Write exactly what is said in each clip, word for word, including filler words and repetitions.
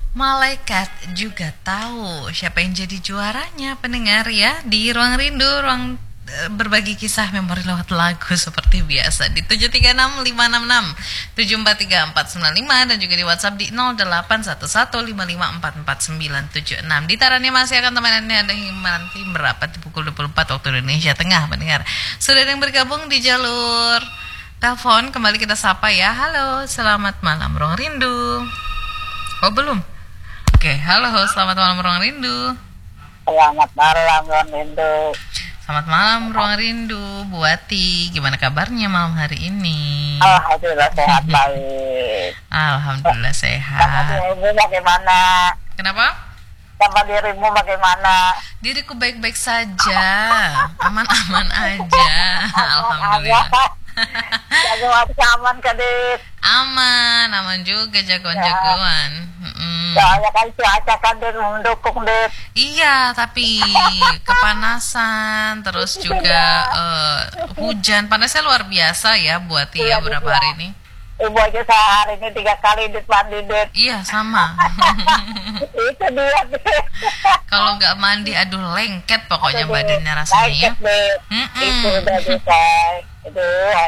Malaikat juga tahu siapa yang jadi juaranya, pendengar ya, di Ruang Rindu, ruang eh, berbagi kisah memori lewat lagu seperti biasa di tujuh tiga enam lima enam enam tujuh empat tiga empat sembilan lima dan juga di WhatsApp di nol delapan satu satu lima lima empat empat sembilan tujuh enam. Di Tarani masih akan temanannya ada nanti merapat di pukul dua puluh empat waktu Indonesia Tengah, pendengar. Sudah ada yang bergabung di jalur telepon, kembali kita sapa ya. Halo, selamat malam Ruang Rindu. Oh belum? Oke, halo, selamat malam Ruang Rindu. Selamat malam Ruang Rindu. Selamat malam Ruang Rindu, Bu Ati. Gimana kabarnya malam hari ini? Alhamdulillah sehat baik. Alhamdulillah Sama sehat. dirimu bagaimana? Kenapa? Sama dirimu bagaimana? Diriku baik-baik saja, aman-aman aja. Alhamdulillah. Jago aman Kadit. Aman, aman juga jagoan-jagoan. Mm-mm. Soalnya kan cuaca Kadit mendukung Dit. Iya, tapi kepanasan, terus juga eh, hujan. Panasnya luar biasa ya buat ya Iya, beberapa iya. hari ini. Ibu aja sehari ini tiga kali Dit mandi Dit. Iya, sama. Itu dia Dit. Kalau nggak mandi, aduh lengket pokoknya badannya rasanya ya. Lengket, Dit. Mm-mm. Itu udah Dit. say. Itu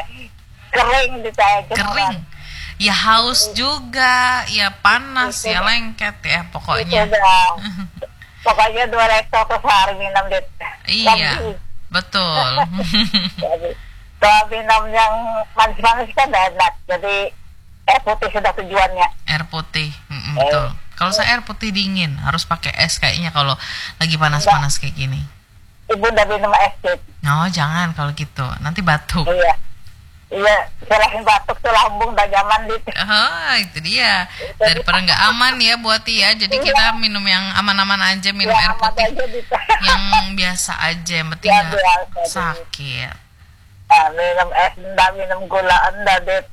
kering Dit. say. Kering. Ya haus juga, ya panas, Itu. ya lengket ya Itu pokoknya. udah. Pokoknya dua rektor per sehari minum Dit. Iya, Lebih. betul. Jadi, kalau minum yang manis-manis kan tidak enak. Jadi air putih sudah tujuannya. Air putih, mm-mm, betul. Kalau saya air putih dingin, harus pakai es kayaknya kalau lagi panas-panas kayak gini. Ibu udah minum es Dit. No, jangan kalau gitu, nanti batuk. Iya. Iya, selain batuk tuh lambung dah zaman Dit. Oh, itu dia. Daripada nggak aman ya buat ya. Jadi kita minum yang aman-aman aja, minum Ya, air amat putih aja Dit. yang biasa aja, yang penting Ya, nggak biasa, Dit. sakit. Ah, minum es enggak, minum gula enggak Dit.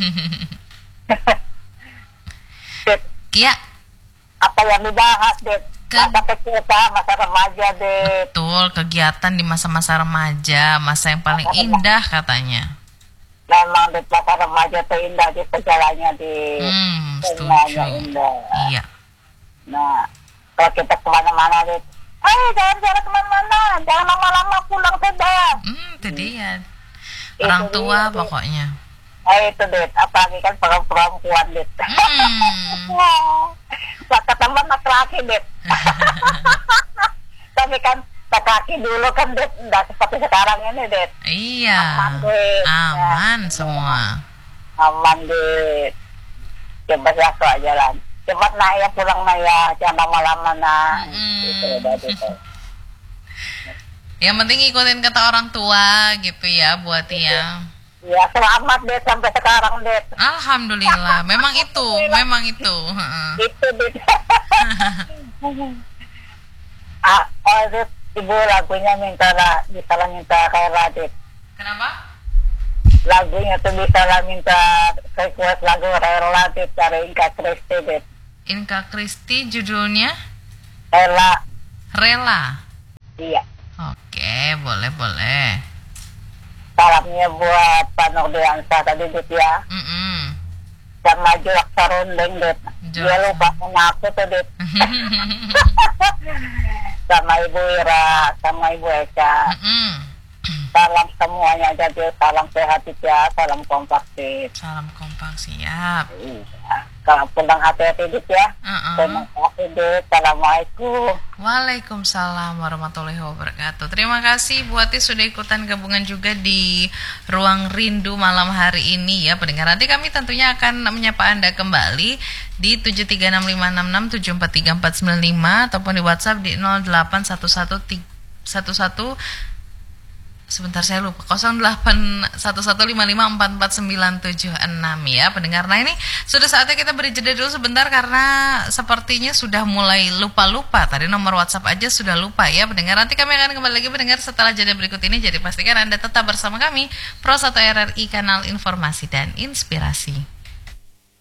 Dit, Iya, apa yang dibahas Dit? Kan- Masa kecil kah, masa remaja Dit. betul. Kegiatan di masa-masa remaja, masa yang paling indah katanya. Memang Dit, masa remaja tuh indah Dit, segalanya di Hmm, semuanya setuju. indah. Iya. Nah, kalau kita kemana-mana Dit, ayo jangan-jangan kemana-mana, jangan lama-lama pulang sudah. Hmm, itu dia. Itu Orang tua dia, Dit. pokoknya. Eh itu Dit, apalagi kan perempuan Dit. Hmm. Gak ketemu laki-laki Dit. Tapi kan laki-laki dulu kan Dit, nggak seperti sekarang ini Dit. Iya. Aman, Dit. Aman Ya. semua. Aman Dit. Cepat ya kok jalan. Cepat nak ya pulang nak ya, jangan lama-lama nak. Mm. Gitu udah Dit. Yang penting ikutin kata orang tua gitu ya buat ya. Ya selamat Dit sampai sekarang Dit. Alhamdulillah. Memang itu, memang itu. Heeh. Itu Dit. ah, oh Dit, ibu lagunya minta lah, bisa lah minta kayak Radit. Kenapa? Lagunya tuh bisa lah minta request lagu Rela Dit dari Inka Kristi Dit. Inka Kristi judulnya Rela, Rela. iya. Oke, boleh boleh. Salamnya buat Pak Nurdiansa tadi Dit ya. Mm-mm. Sama Julak Sarundeng Dit. Dia Julak lupa sama aku tuh Dit. Sama Ibu Ira, sama Ibu Eka. Mm-mm. Salam semuanya jadi salam sehat ya, salam kompak Dit. Salam kompak, siap. Iya. Kalau pulang hati-hati Dit ya. Uh-uh. Terima kasih Dit. Assalamualaikum. Waalaikumsalam warahmatullahi wabarakatuh. Terima kasih Bu Ati sudah ikutan gabungan juga di Ruang Rindu malam hari ini ya pendengar. Nanti kami tentunya akan menyapa Anda kembali di tujuh tiga enam lima enam enam tujuh empat tiga empat sembilan lima ataupun di WhatsApp di nol delapan satu satu satu satu sebentar saya lupa nol delapan satu satu lima lima empat empat sembilan tujuh enam ya pendengar. Nah ini sudah saatnya kita beri jeda dulu sebentar karena sepertinya sudah mulai lupa-lupa. Tadi nomor WhatsApp aja sudah lupa ya pendengar. Nanti kami akan kembali lagi pendengar setelah jeda berikut ini. Jadi pastikan Anda tetap bersama kami Pro satu R R I Kanal Informasi dan Inspirasi.